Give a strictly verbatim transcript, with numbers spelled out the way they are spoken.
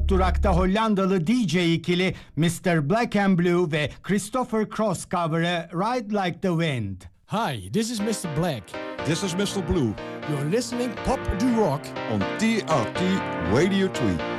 Pop Durak'ta Hollandalı D J ikili mister Black and Blue ve Christopher Cross cover'ı Ride Like the Wind. Hi, this is mister Black. This is mister Blue. You're listening Pop du Rock on T R T Radio three.